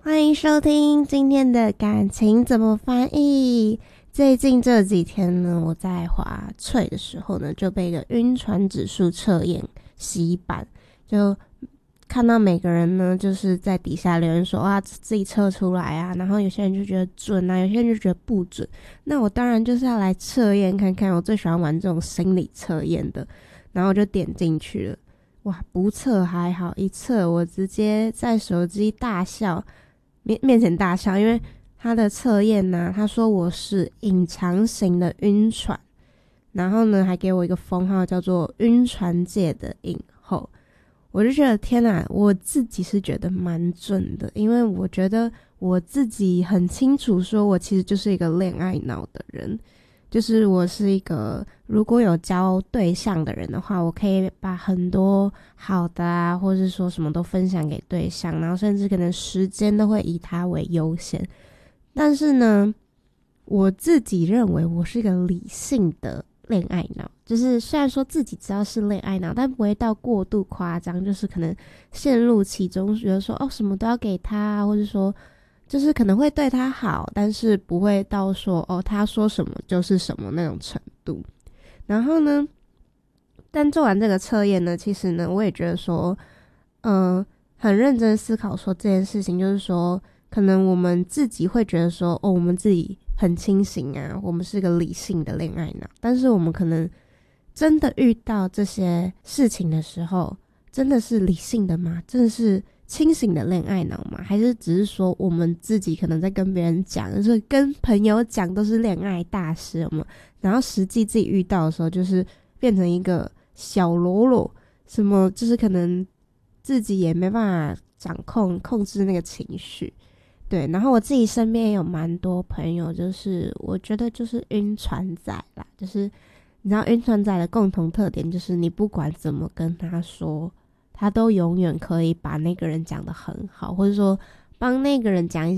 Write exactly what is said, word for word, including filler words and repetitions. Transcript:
欢迎收听今天的感情怎么翻译。最近这几天呢，我在滑脆的时候呢，就被一个晕船指数测验洗版，就看到每个人呢就是在底下留言说啊自己测出来啊，然后有些人就觉得准啊，有些人就觉得不准。那我当然就是要来测验看看，我最喜欢玩这种心理测验的，然后我就点进去了。哇，不测还好，一测我直接在手机大笑，面面前大笑，因为他的测验呢，他说我是隐藏型的晕船，然后呢还给我一个封号叫做晕船界的影后。我就觉得天哪，我自己是觉得蛮准的，因为我觉得我自己很清楚说我其实就是一个恋爱脑的人，就是我是一个如果有交对象的人的话，我可以把很多好的啊，或是说什么都分享给对象，然后甚至可能时间都会以他为优先。但是呢，我自己认为我是一个理性的恋爱脑，就是虽然说自己知道是恋爱脑，但不会到过度夸张，就是可能陷入其中，觉得说哦什么都要给他，或者说就是可能会对他好，但是不会到说哦他说什么就是什么那种程度。然后呢，但做完这个测验呢，其实呢我也觉得说嗯、呃，很认真思考说这件事情，就是说可能我们自己会觉得说哦我们自己很清醒啊，我们是个理性的恋爱脑，但是我们可能真的遇到这些事情的时候，真的是理性的吗？真的是清醒的恋爱脑吗？还是只是说我们自己可能在跟别人讲，就是跟朋友讲都是恋爱大师嘛，然后实际自己遇到的时候就是变成一个小喽啰，什么就是可能自己也没办法掌控控制那个情绪。对，然后我自己身边也有蛮多朋友，就是我觉得就是晕船仔啦，就是你知道晕船仔的共同特点就是你不管怎么跟他说，他都永远可以把那个人讲得很好，或者说帮那个人讲一